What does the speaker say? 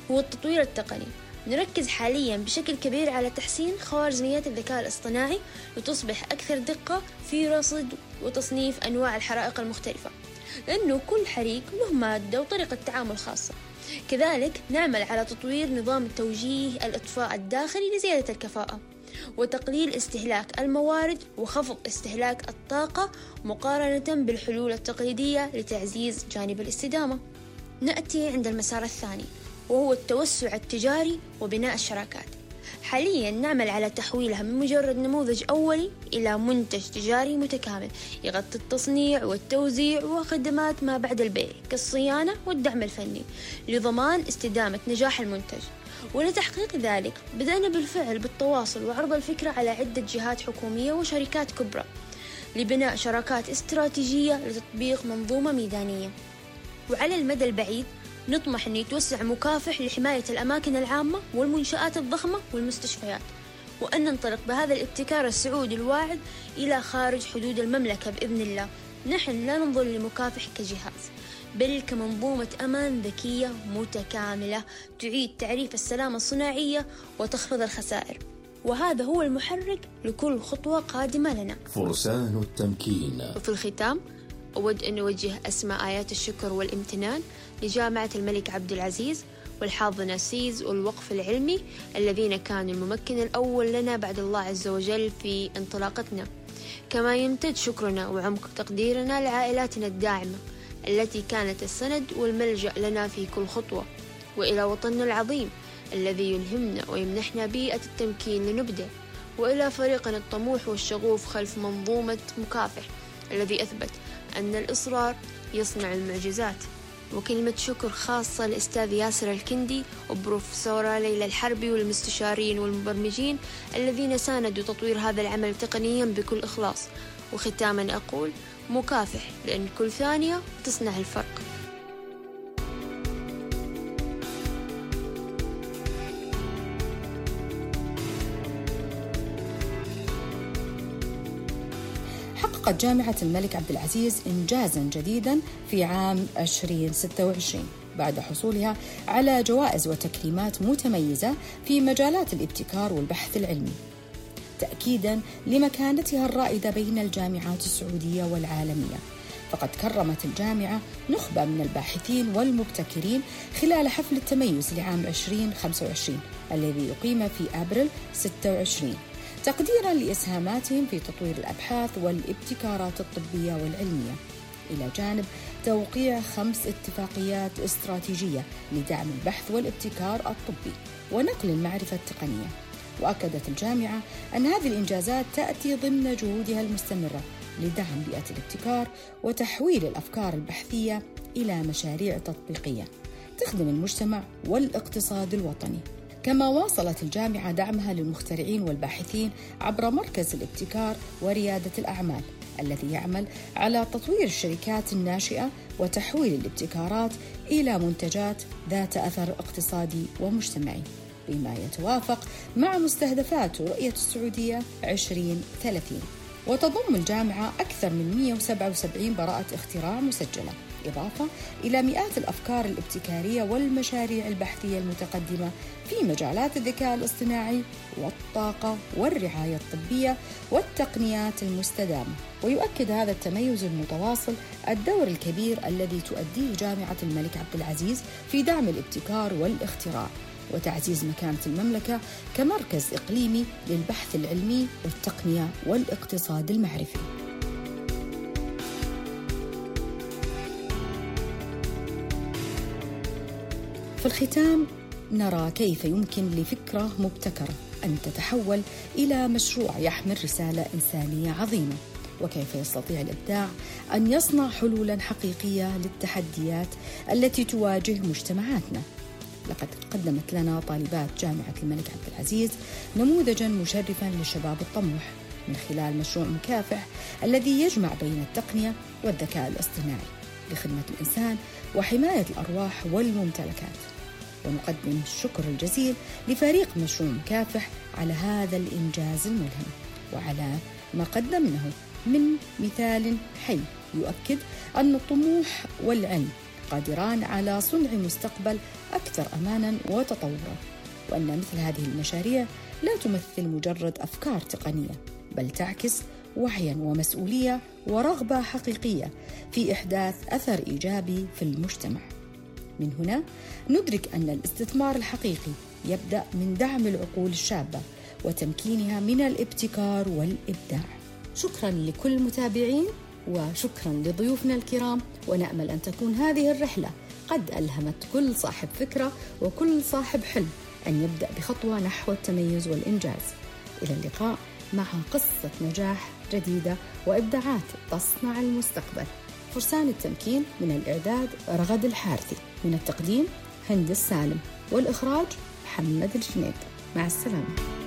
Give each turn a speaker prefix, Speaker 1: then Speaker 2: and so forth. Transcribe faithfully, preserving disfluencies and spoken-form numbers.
Speaker 1: هو التطوير التقني. نركز حالياً بشكل كبير على تحسين خوارزميات الذكاء الاصطناعي لتصبح أكثر دقة في رصد وتصنيف أنواع الحرائق المختلفة، لأنه كل حريق له مادة وطريقة تعامل خاصة. كذلك نعمل على تطوير نظام توجيه الإطفاء الداخلي لزيادة الكفاءة وتقليل استهلاك الموارد وخفض استهلاك الطاقة مقارنة بالحلول التقليدية لتعزيز جانب الاستدامة. نأتي عند المسار الثاني، وهو التوسع التجاري وبناء الشراكات. حاليا نعمل على تحويلها من مجرد نموذج أولي إلى منتج تجاري متكامل يغطي التصنيع والتوزيع وخدمات ما بعد البيع كالصيانة والدعم الفني لضمان استدامة نجاح المنتج. ولتحقيق ذلك بدأنا بالفعل بالتواصل وعرض الفكرة على عدة جهات حكومية وشركات كبرى لبناء شراكات استراتيجية لتطبيق منظومة ميدانية. وعلى المدى البعيد نطمح أن يتوسع مكافح لحماية الأماكن العامة والمنشآت الضخمة والمستشفيات، وأن ننطلق بهذا الابتكار السعودي الواعد إلى خارج حدود المملكة بإذن الله. نحن لا ننظر للمكافح كجهاز، بل كمنظومة أمان ذكية متكاملة تعيد تعريف السلامة الصناعية وتخفض الخسائر، وهذا هو المحرك لكل خطوة قادمة لنا.
Speaker 2: فرسان التمكين.
Speaker 1: وفي الختام أود أن أوجه أسمى آيات الشكر والامتنان لجامعة الملك عبد العزيز والحاضنة سيز والوقف العلمي الذين كانوا الممكن الأول لنا بعد الله عز وجل في انطلاقتنا. كما يمتد شكرنا وعمق تقديرنا لعائلاتنا الداعمة التي كانت السند والملجأ لنا في كل خطوة، وإلى وطننا العظيم الذي يلهمنا ويمنحنا بيئة التمكين لنبدع، وإلى فريقنا الطموح والشغوف خلف منظومة مكافح الذي أثبت أن الإصرار يصنع المعجزات. وكلمة شكر خاصة لأستاذ ياسر الكندي وبروفيسورة ليلى الحربي والمستشارين والمبرمجين الذين ساندوا تطوير هذا العمل تقنيا بكل إخلاص. وختاما أقول مكافح، لأن كل ثانية تصنع الفرق.
Speaker 3: حققت جامعة الملك عبد العزيز إنجازاً جديداً في عام ألفين وستة وعشرين بعد حصولها على جوائز وتكريمات متميزة في مجالات الابتكار والبحث العلمي، تأكيداً لمكانتها الرائدة بين الجامعات السعودية والعالمية. فقد كرمت الجامعة نخبة من الباحثين والمبتكرين خلال حفل التميز لعام ألفين وخمسة وعشرين الذي يقيم في أبريل ستة وعشرين، تقديراً لإسهاماتهم في تطوير الأبحاث والابتكارات الطبية والعلمية، إلى جانب توقيع خمس اتفاقيات استراتيجية لدعم البحث والابتكار الطبي ونقل المعرفة التقنية. وأكدت الجامعة أن هذه الإنجازات تأتي ضمن جهودها المستمرة لدعم بيئة الابتكار وتحويل الأفكار البحثية إلى مشاريع تطبيقية تخدم المجتمع والاقتصاد الوطني. كما واصلت الجامعة دعمها للمخترعين والباحثين عبر مركز الابتكار وريادة الأعمال الذي يعمل على تطوير الشركات الناشئة وتحويل الابتكارات إلى منتجات ذات أثر اقتصادي ومجتمعي بما يتوافق مع مستهدفات رؤية السعودية عشرين ثلاثين. وتضم الجامعة أكثر من مئة وسبعة وسبعين براءة اختراع مسجلة، إضافة إلى مئات الأفكار الابتكارية والمشاريع البحثية المتقدمة في مجالات الذكاء الاصطناعي والطاقة والرعاية الطبية والتقنيات المستدامة. ويؤكد هذا التميز المتواصل الدور الكبير الذي تؤديه جامعة الملك عبد العزيز في دعم الابتكار والاختراع وتعزيز مكانة المملكة كمركز إقليمي للبحث العلمي والتقنية والاقتصاد المعرفي. في الختام نرى كيف يمكن لفكرة مبتكرة أن تتحول إلى مشروع يحمل رسالة إنسانية عظيمة، وكيف يستطيع الإبداع أن يصنع حلولاً حقيقية للتحديات التي تواجه مجتمعاتنا. لقد قدمت لنا طالبات جامعة الملك عبد العزيز نموذجاً مشرفاً للشباب الطموح من خلال مشروع مكافح الذي يجمع بين التقنية والذكاء الاصطناعي لخدمة الإنسان وحماية الأرواح والممتلكات. ونقدم الشكر الجزيل لفريق مشروع مكافح على هذا الإنجاز الملهم وعلى ما قدمناه من مثال حي يؤكد أن الطموح والعلم قادران على صنع مستقبل أكثر أماناً وتطوراً، وأن مثل هذه المشاريع لا تمثل مجرد أفكار تقنية، بل تعكس وعياً ومسؤولية ورغبة حقيقية في إحداث أثر إيجابي في المجتمع. من هنا ندرك أن الاستثمار الحقيقي يبدأ من دعم العقول الشابة وتمكينها من الابتكار والإبداع. شكراً لكل المتابعين وشكراً لضيوفنا الكرام، ونأمل أن تكون هذه الرحلة قد ألهمت كل صاحب فكرة وكل صاحب حلم أن يبدأ بخطوة نحو التميز والإنجاز. إلى اللقاء مع قصة نجاح جديدة وإبداعات تصنع المستقبل. فرسان التمكين، من الإعداد رغد الحارثي، من التقديم هند السالم، والإخراج محمد الجنيد. مع السلامة.